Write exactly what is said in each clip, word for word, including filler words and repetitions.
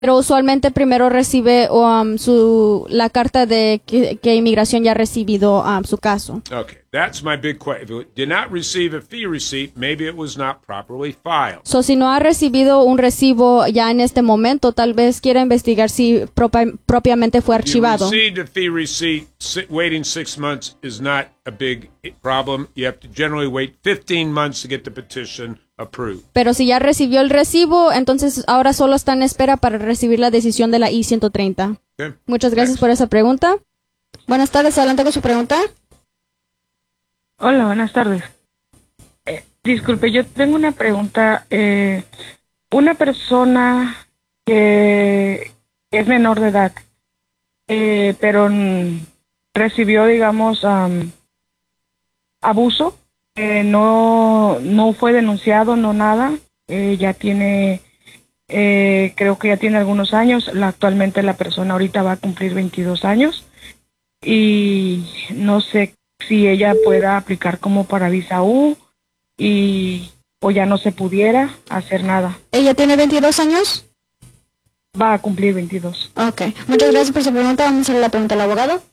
Pero usualmente primero recibe um, su la carta de que, que inmigración ya ha recibido um, su caso. Okay, that's my big question. If it did not receive a fee receipt, maybe it was not properly filed. So, si no ha recibido un recibo ya en este momento, tal vez quiera investigar si propi- propiamente fue archivado. If you received a fee receipt, si- waiting six months is not a big problem. You have to generally wait fifteen months to get the petition approved. Pero si ya recibió el recibo, entonces ahora solo está en espera para recibir la decisión de la I ciento treinta. Okay. Muchas gracias Next. por esa pregunta. Buenas tardes, adelante con su pregunta. Hola, buenas tardes. Eh, disculpe, yo tengo una pregunta. Eh, una persona que es menor de edad, eh, pero mm, recibió, digamos, um, abuso, eh, no, no fue denunciado, no nada, eh, ya tiene, eh, creo que ya tiene algunos años, la, actualmente la persona ahorita va a cumplir veintidós años y no sé si ella pueda aplicar como para visa U y o ya no se pudiera hacer nada. ¿Ella tiene veintidós años? Va a cumplir veintidós. Ok. Muchas gracias por su pregunta. Vamos a hacerle la pregunta al abogado.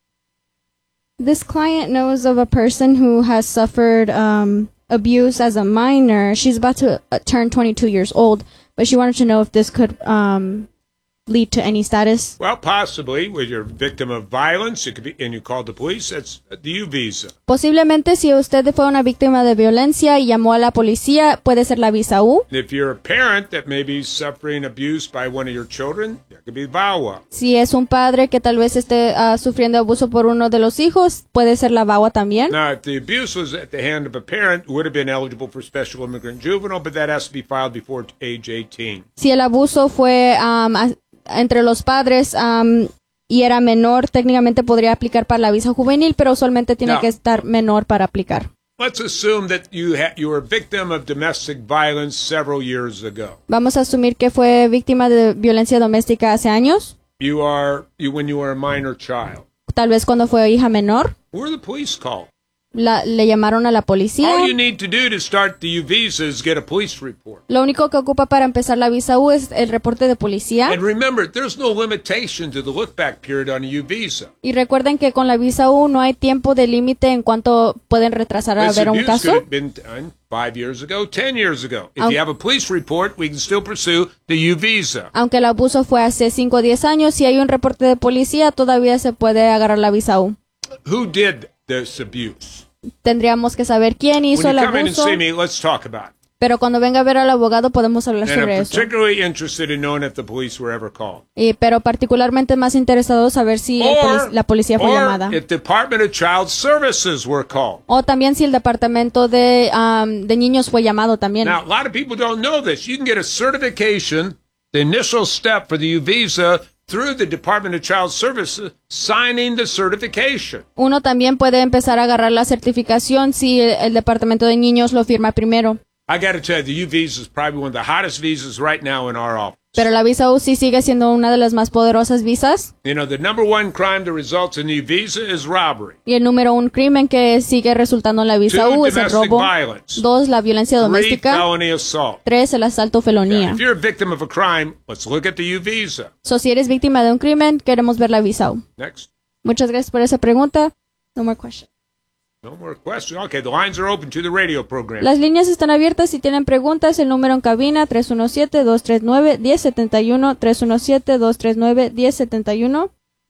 This client knows of a person who has suffered um, abuse as a minor. She's about to uh, turn twenty-two years old, but she wanted to know if this could um, lead to any status. Well, possibly, when you're a victim of violence, it could be, and you called the police, that's the U visa. Posiblemente si usted fue una víctima de violencia y llamó a la policía, puede ser la visa U. If you're a parent that may be suffering abuse by one of your children, that could be V A W A. Si es un padre que tal vez esté uh, sufriendo abuso por uno de los hijos, puede ser la V A W A también. Now, if the abuse was at the hand of a parent, it would have been eligible for special immigrant juvenile, but that has to be filed before age eighteen. Si el abuso fue um, a- entre los padres um, y era menor, técnicamente podría aplicar para la visa juvenil, pero usualmente tiene No. que estar menor para aplicar. Let's assume that you ha- you were a victim of domestic violence several years ago. Vamos a asumir que fue víctima de violencia doméstica hace años, You are you when you were a minor child. tal vez cuando fue hija menor, Who are the police called? la- le llamaron a la policía. All you need to do to start the U visa is get a police report. Lo único que ocupa para empezar la visa U es el reporte de policía. And remember, there's no limitation to the look-back period on a U visa. Y recuerden que con la visa U no hay tiempo de límite en cuanto pueden retrasar a This ver un abuse caso. could have been done five years ago, ten years ago. If Aun- you have a police report, we can still pursue the U visa. Aunque el abuso fue hace cinco o diez años, si hay un reporte de policía, todavía se puede agarrar la visa U. Who did this abuse? Tendríamos que saber quién hizo When el you come in and abuso, see me, let's talk about it. pero cuando venga a ver al abogado podemos hablar And sobre I'm eso. particularly interested in knowing if the police were ever called. Y, pero particularmente más interesado saber si el polic- la policía fue or llamada. if the Department of Child Services were called. O también si el departamento de, um, de niños fue llamado también. Now, a lot of people don't know this. You can get a certification, the initial step for the U visa, through the Department of Child Services, signing the certification. Uno también puede empezar a agarrar la certificación si el, el departamento de niños lo firma primero. I got to tell you, the U visa is probably one of the hottest visas right now in our office. Pero la visa U sí sigue siendo una de las más poderosas visas. You know, the number one crime that results in the U visa is robbery. Y el número un crimen que sigue resultando en la visa Two, U es el domestic robo. violence. Dos, la violencia Three, doméstica. felony assault. Tres, el asalto felonía. If you're a victim of a crime, let's look at the U visa. So, si eres víctima de un crimen, queremos ver la visa U. Next. Muchas gracias por esa pregunta. No more questions. No more questions. Okay, the lines are open to the radio program. Las líneas están abiertas. Si tienen preguntas, el número en cabina tres uno siete, dos tres nueve, uno cero siete uno, tres uno siete, dos tres nueve, uno cero siete uno.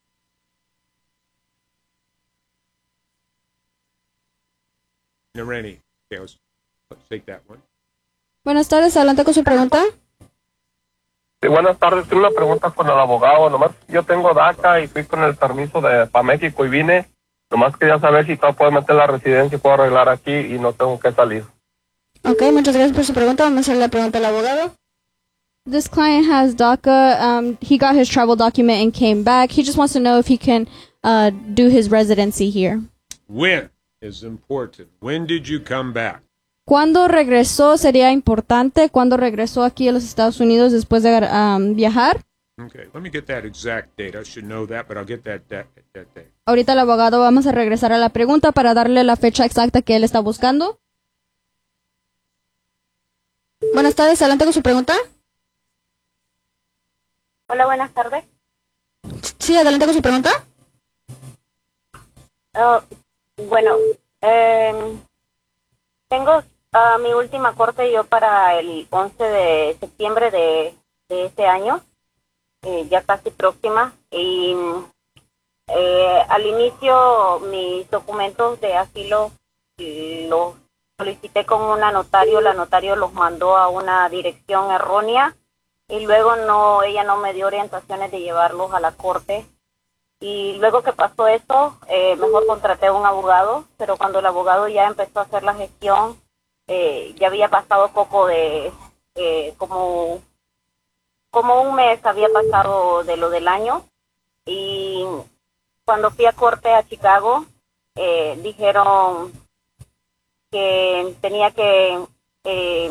They're ready. Okay, let's, let's take that one. Buenas tardes, adelante con su pregunta. Sí, buenas tardes. Tengo una pregunta con el abogado. Nomás yo tengo DACA y fui con el permiso de para México y vine. Nomás quería saber si todo puedo meter la residencia y puedo arreglar aquí y no tengo que salir. Ok, muchas gracias por su pregunta. Vamos a hacer la pregunta al abogado. This client has DACA. Um, he got his travel document and came back. He just wants to know if he can uh, do his residency here. When is important. When did you come back? ¿Cuándo regresó? Sería importante. ¿Cuándo regresó aquí a los Estados Unidos después de um, viajar? Okay, let me get that exact date. I should know that, but I'll get that that, that date. Ahorita el abogado vamos a regresar a la pregunta para darle la fecha exacta que él está buscando. Buenas tardes, adelante con su pregunta. Hola, buenas tardes. Sí, adelante con su pregunta. Uh, bueno, eh, tengo uh, mi última corte yo para el once de septiembre de, de este año, eh, ya casi próxima, y eh, al inicio mis documentos de asilo los solicité con una notario, la notario los mandó a una dirección errónea y luego no, ella no me dio orientaciones de llevarlos a la corte. Y luego que pasó eso, eh, mejor contraté a un abogado, pero cuando el abogado ya empezó a hacer la gestión, eh, ya había pasado poco de, eh, como, como un mes había pasado de lo del año. Y cuando fui a corte a Chicago, eh, dijeron que tenía que eh,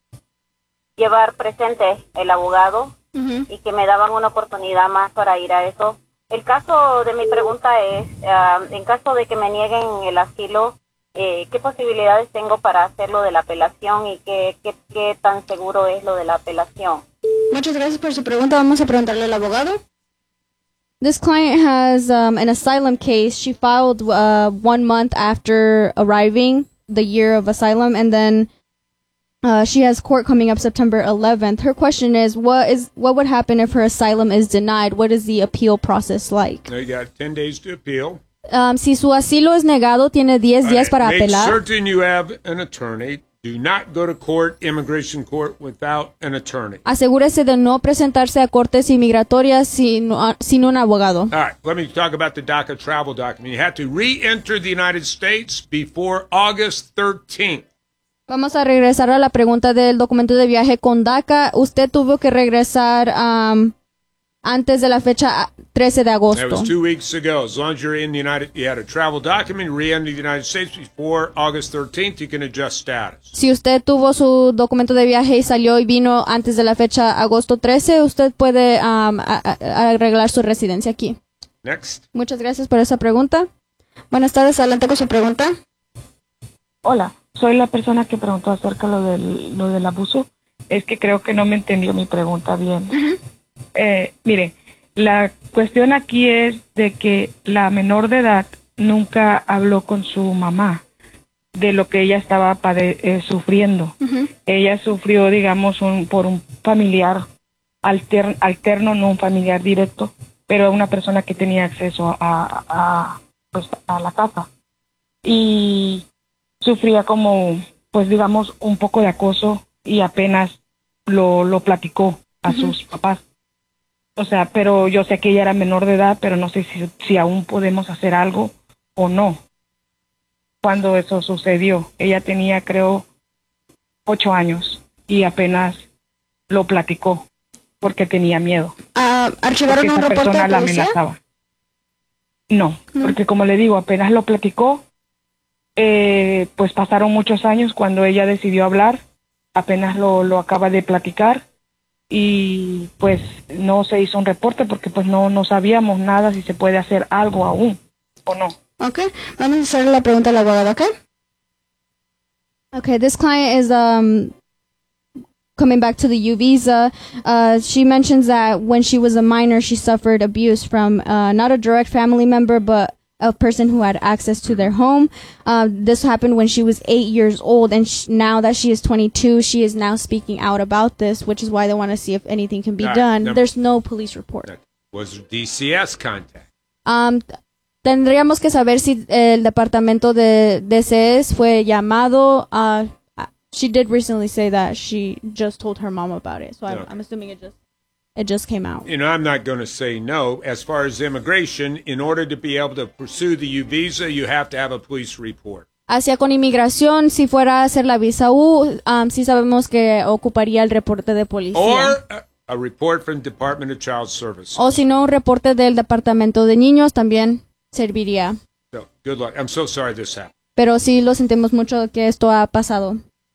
llevar presente el abogado uh-huh. y que me daban una oportunidad más para ir a eso. El caso de mi pregunta es, uh, en caso de que me nieguen el asilo, eh, ¿qué posibilidades tengo para hacer lo de la apelación y qué, qué, qué tan seguro es lo de la apelación? Muchas gracias por su pregunta. Vamos a preguntarle al abogado. This client has um, an asylum case. She filed uh, one month after arriving, the year of asylum, and then Uh, she has court coming up September eleventh. Her question is, what is what would happen if her asylum is denied? What is the appeal process like? Now you got ten days to appeal. Um, si su asilo es negado, tiene diez días para Make apelar. Make certain you have an attorney. Do not go to court, immigration court, without an attorney. Asegúrese de no presentarse a cortes inmigratorias sin, uh, sin un abogado. All right, let me talk about the DACA travel document. You have to re-enter the United States before August thirteenth. Vamos a regresar a la pregunta del documento de viaje con DACA. Usted tuvo que regresar um, antes de la fecha trece de agosto. That was two weeks ago. As long as you're in the United, you had a travel document, re-enter the United States before August thirteenth, you can adjust status. Si usted tuvo su documento de viaje y salió y vino antes de la fecha agosto trece, usted puede um, a, a arreglar su residencia aquí. Next. Muchas gracias por esa pregunta. Buenas tardes, adelante con su pregunta. Hola. Soy la persona que preguntó acerca de lo del, lo del abuso. Es que creo que no me entendió mi pregunta bien. Uh-huh. Eh, mire, la cuestión aquí es de que la menor de edad nunca habló con su mamá de lo que ella estaba pade- eh, sufriendo. Uh-huh. Ella sufrió, digamos, un, por un familiar alter- alterno, no un familiar directo, pero una persona que tenía acceso a, a, a, pues, a la casa. Y sufría como, pues digamos, un poco de acoso y apenas lo, lo platicó a uh-huh. sus papás. O sea, pero yo sé que ella era menor de edad, pero no sé si, si aún podemos hacer algo o no. Cuando eso sucedió, ella tenía, creo, ocho años y apenas lo platicó porque tenía miedo. Uh, ¿Archivaron un reporte de policía? La amenazaba. No, no, porque como le digo, apenas lo platicó. Eh, pues pasaron muchos años cuando ella decidió hablar, apenas lo, lo acaba de platicar y pues no se hizo un reporte porque pues no, no sabíamos nada si se puede hacer algo aún o no. Okay, vamos a hacer la pregunta al abogado, okay? Okay, this client is um coming back to the U visa. Uh, she mentions that when she was a minor, she suffered abuse from uh, not a direct family member, but a person who had access to their home. Uh, this happened when she was eight years old, and sh- now that she is twenty-two, she is now speaking out about this, which is why they want to see if anything can be All done. right, There's no police report. Was there D C S contact? Um, tendríamos que saber si el departamento de D C S fue llamado. Uh, she did recently say that she just told her mom about it, so okay. I'm, I'm assuming it just It just came out. You know, I'm not going to say no. As far as immigration, in order to be able to pursue the U visa, you have to have a police report. Hacia con inmigración, si fuera a hacer la visa U, um, sí sabemos que ocuparía el reporte de policía. Or a, a report from Department of Child Services. O si no, un reporte del Departamento de Niños también serviría. So, good luck. I'm so sorry this happened. Pero sí lo sentimos mucho que esto ha pasado.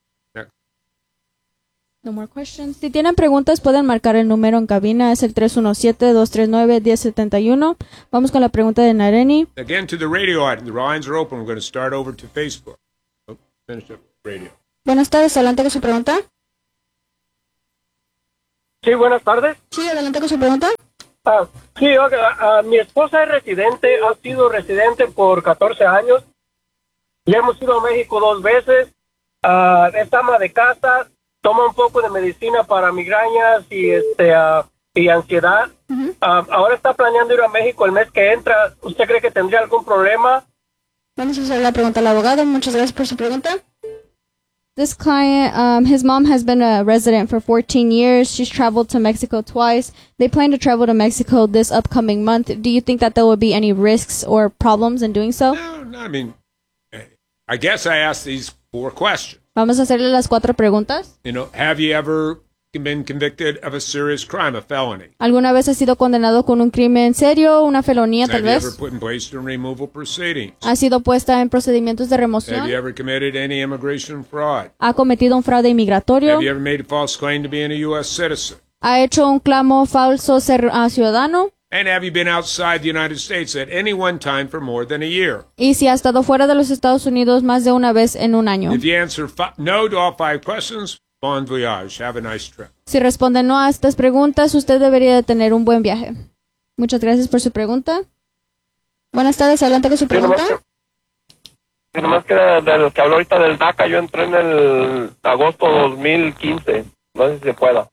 No more questions. Si tienen preguntas, pueden marcar el número en cabina. Es el tres uno siete, dos tres nueve, uno cero siete uno. Vamos con la pregunta de Nareni. Again, to the radio item. The lines are open. We're going to start over to Facebook. Oh, finish up radio. Buenas tardes. Adelante con su pregunta. Sí, buenas tardes. Sí, adelante con su pregunta. Ah, sí, oiga, ah, mi esposa es residente, ha sido residente por catorce años. Ya hemos ido a México dos veces. Ah, es ama de casa, toma un poco de medicina para migrañas y este ah, y ansiedad. Uh-huh. Ah, ahora está planeando ir a México el mes que entra. ¿Usted cree que tendría algún problema? Vamos a hacer la pregunta al abogado. Muchas gracias por su pregunta. This client, um, his mom has been a resident for fourteen years. She's traveled to Mexico twice. They plan to travel to Mexico this upcoming month. Do you think that there will be any risks or problems in doing so? No, no, I mean, I guess I asked these four questions. Vamos a hacerle las cuatro preguntas. You know, have you ever been convicted of a serious crime, a felony? ¿Alguna vez has sido condenado con un crimen serio, una felonía tal Have you ever vez? put in place in removal proceedings? ¿Ha sido puesta en procedimientos de Have you remoción? ever committed any immigration fraud? ¿Ha cometido un fraude inmigratorio? Have you ever made a false claim to being a U S citizen? ¿Ha hecho un clamo falso ser uh, ciudadano? And have you been outside the United States at any one time for more than a year? ¿Y si ha estado fuera de los Estados Unidos más de una vez en un año? If you answer fi- no to all five questions, bon voyage. Have a nice trip. Si responde no a estas preguntas, usted debería de tener un buen viaje. Muchas gracias por su pregunta. Buenas tardes, adelante con su Sí, nomás pregunta. que, sí, nomás que de, de lo que habló ahorita del DACA, yo entré en el agosto dos mil quince. No sé si se pueda.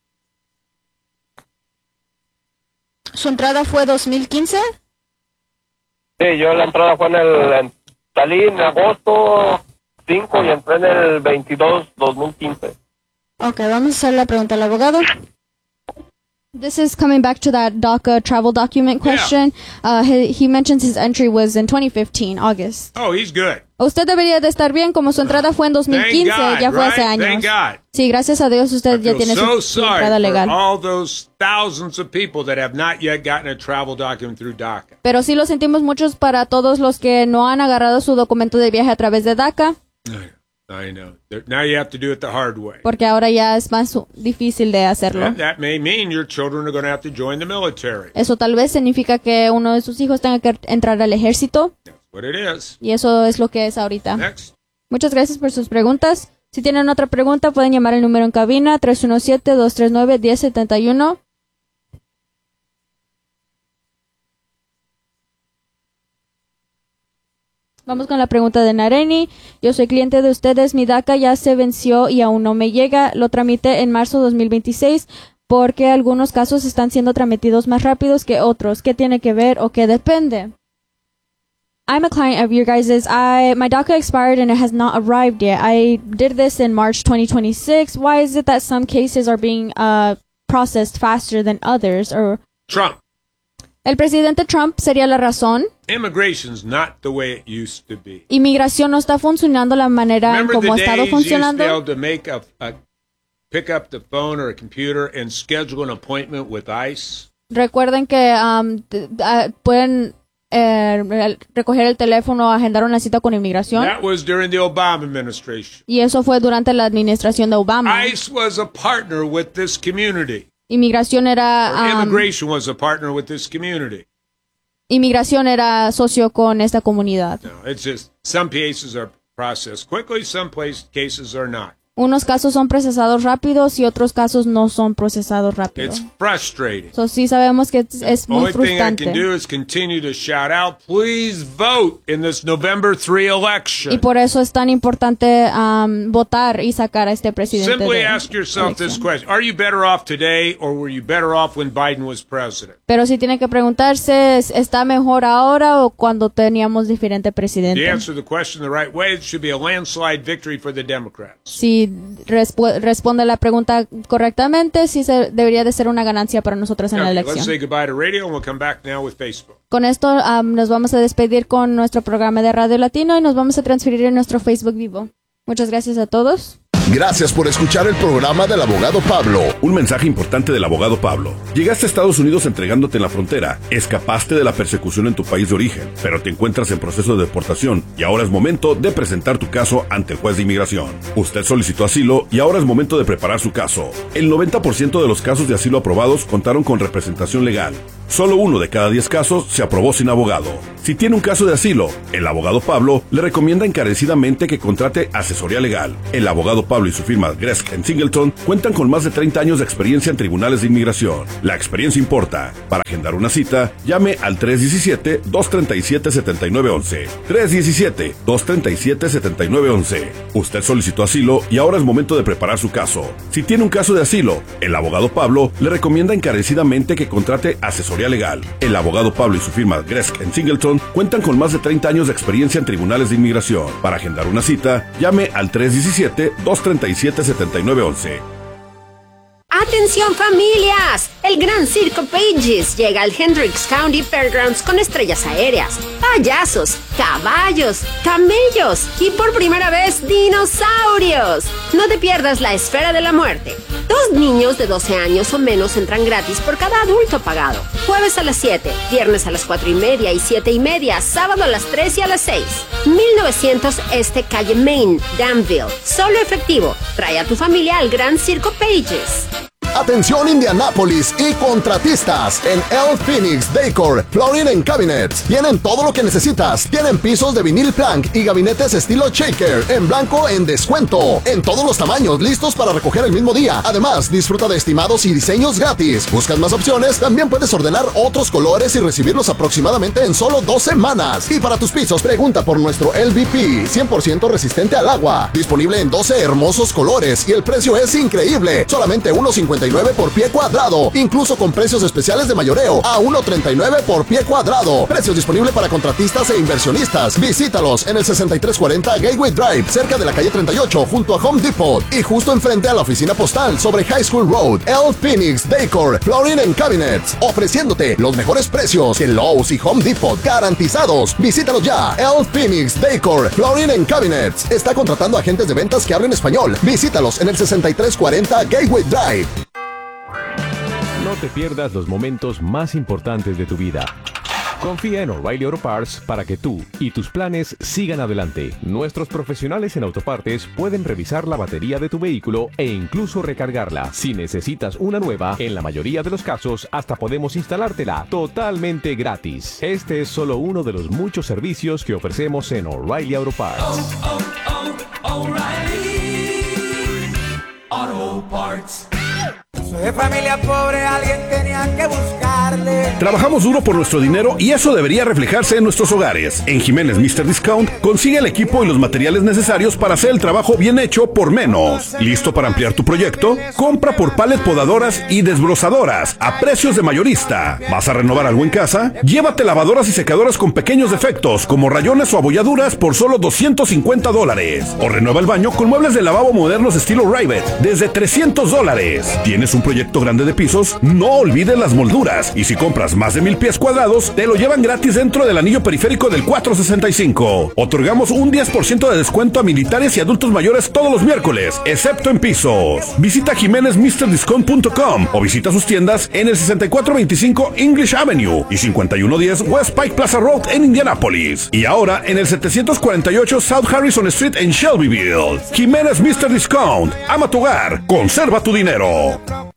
¿Su entrada fue dos mil quince? Sí, yo la entrada fue en el... En, salí en agosto cinco y entré en el veintidós dos mil quince. Ok, vamos a hacer la pregunta al abogado. This is coming back to that DACA travel document question. Uh, he, he mentions his entry was in twenty fifteen, August. Oh, he's good. Usted debería de estar bien, como su entrada fue en dos mil quince, Thank God, ya fue hace right? años. Thank God. Sí, gracias a Dios I usted ya feel tiene so su, su sorry entrada for legal. all those thousands of people that have not yet gotten a travel document through DACA. Pero sí lo sentimos muchos para todos los que no han agarrado su documento de viaje a través de DACA, I know. There- Now you have to do it the hard way. porque ahora ya es más uh, difícil de hacerlo. And that may mean your children are going to have to join the military. Eso tal vez significa que uno de sus hijos tenga que entrar al ejército, That's what it is. y eso es lo que es ahorita. Next. Muchas gracias por sus preguntas. Si tienen otra pregunta, pueden llamar al número en cabina tres uno siete, dos tres nueve, uno cero siete uno. Vamos con la pregunta de Nareni. Yo soy cliente de ustedes. Mi DACA ya se venció y aún no me llega. Lo tramité en marzo dos mil veintiséis porque algunos casos están siendo tramitados más rápidos que otros. ¿Qué tiene que ver o qué depende? I'm a client of your guys's. I my DACA expired and it has not arrived yet. I did this in March twenty twenty-six. Why is it that some cases are being uh, processed faster than others? Or Trump. el presidente Trump sería la razón. Immigration's not the way it used to be. Inmigración no está funcionando la manera en Remember como ha the estado days you used to be funcionando. able to make a, a pick up the phone or a computer and schedule an appointment with ICE? Recuerden que um, t- uh, pueden eh, re- recoger el teléfono o agendar una cita con inmigración. That was during the Obama administration. Y eso fue durante la administración de Obama. ICE was a partner with this community. Inmigración Or era um, immigration was a partner with this community. inmigración era socio con esta comunidad. No, it's just some cases are processed quickly, some place, cases are not. Unos casos son procesados rápidos y otros casos no son procesados rápidos. It's frustrating. So, sí sabemos que es, es muy Only thing I frustrante. can do is continue to shout out, please vote in this November third election. Y por eso es tan importante um, votar y sacar a este presidente Simply de ask yourself this elección. question. Are you better off today or were you better off when Biden was president? Pero sí tiene que preguntarse, ¿es- ¿está mejor ahora o cuando teníamos diferente If you presidente? answer the question the right way, it should be a landslide victory for the Democrats. Si respu- responde la pregunta correctamente, sí se, debería de ser una ganancia para nosotros en la Okay, let's elección. say goodbye to radio and we'll come back now with Facebook. Con esto um, nos vamos a despedir con nuestro programa de Radio Latino y nos vamos a transferir en nuestro Facebook Vivo. Muchas gracias a todos. Gracias por escuchar el programa del abogado Pablo. Un mensaje importante del abogado Pablo. Llegaste a Estados Unidos entregándote en la frontera, escapaste de la persecución en tu país de origen, pero te encuentras en proceso de deportación y ahora es momento de presentar tu caso ante el juez de inmigración. Usted solicitó asilo y ahora es momento de preparar su caso. El noventa por ciento de los casos de asilo aprobados contaron con representación legal. Solo uno de cada diez casos se aprobó sin abogado. Si tiene un caso de asilo, el abogado Pablo le recomienda encarecidamente que contrate asesoría legal. El abogado Pablo Pablo y su firma Gresk and Singleton cuentan con más de treinta años de experiencia en tribunales de inmigración. La experiencia importa. Para agendar una cita, llame al tres uno siete, dos tres siete, siete nueve uno uno. tres uno siete, dos tres siete, siete nueve uno uno. Usted solicitó asilo y ahora es momento de preparar su caso. Si tiene un caso de asilo, el abogado Pablo le recomienda encarecidamente que contrate asesoría legal. El abogado Pablo y su firma Gresk and Singleton cuentan con más de treinta años de experiencia en tribunales de inmigración. Para agendar una cita, llame al tres uno siete, dos tres siete, siete nueve uno uno. ¡Atención familias! El Gran Circo Pages llega al Hendricks County Fairgrounds con estrellas aéreas, payasos, caballos, camellos y por primera vez dinosaurios. No te pierdas la Esfera de la Muerte. Dos niños de doce años o menos entran gratis por cada adulto pagado. Jueves a las siete, viernes a las cuatro y media y siete y media, sábado a las tres y a las seis. mil novecientos Este Calle Main, Danville. Solo efectivo. Trae a tu familia al Gran Circo Pages. Atención Indianápolis y contratistas. En El Phoenix Decor Flooring and Cabinets tienen todo lo que necesitas. Tienen pisos de vinil plank y gabinetes estilo shaker en blanco en descuento. En todos los tamaños, listos para recoger el mismo día. Además, disfruta de estimados y diseños gratis. ¿Buscas más opciones? También puedes ordenar otros colores y recibirlos aproximadamente en solo dos semanas. Y para tus pisos, pregunta por nuestro L V P, cien por ciento resistente al agua. Disponible en doce hermosos colores y el precio es increíble. Solamente uno cincuenta y nueve por pie cuadrado, incluso con precios especiales de mayoreo a uno treinta y nueve por pie cuadrado. Precios disponibles para contratistas e inversionistas. Visítalos en el sesenta y tres cuarenta Gateway Drive, cerca de la calle treinta y ocho, junto a Home Depot y justo enfrente a la oficina postal sobre High School Road. El Phoenix Decor Flooring and Cabinets, ofreciéndote los mejores precios que Lowe's y Home Depot garantizados. Visítalos ya. El Phoenix Decor Flooring and Cabinets está contratando agentes de ventas que hablen español. Visítalos en el sesenta y tres cuarenta Gateway Drive. No te pierdas los momentos más importantes de tu vida. Confía en O'Reilly Auto Parts para que tú y tus planes sigan adelante. Nuestros profesionales en autopartes pueden revisar la batería de tu vehículo e incluso recargarla. Si necesitas una nueva, en la mayoría de los casos hasta podemos instalártela totalmente gratis. Este es solo uno de los muchos servicios que ofrecemos en O'Reilly Auto Parts. Oh, oh, oh, O'Reilly Auto Parts. Soy de familia pobre, alguien tenía que buscarle. Trabajamos duro por nuestro dinero y eso debería reflejarse en nuestros hogares. En Jiménez míster Discount consigue el equipo y los materiales necesarios para hacer el trabajo bien hecho por menos. ¿Listo para ampliar tu proyecto? Compra por pallet podadoras y desbrozadoras a precios de mayorista. ¿Vas a renovar algo en casa? Llévate lavadoras y secadoras con pequeños defectos como rayones o abolladuras por solo doscientos cincuenta dólares. O renueva el baño con muebles de lavabo modernos estilo Rivet desde trescientos dólares. ¿Tienes un proyecto grande de pisos? No olvides las molduras. Y si compras más de mil pies cuadrados, te lo llevan gratis dentro del anillo periférico del cuatrocientos sesenta y cinco. Otorgamos un diez por ciento de descuento a militares y adultos mayores todos los miércoles, excepto en pisos. Visita jiménez mister discount punto com o visita sus tiendas en el sesenta y cuatro veinticinco English Avenue y cincuenta y uno diez West Pike Plaza Road en Indianápolis. Y ahora en el setecientos cuarenta y ocho South Harrison Street en Shelbyville. Jiménez míster Discount. Ama tu hogar. Conserva tu dinero.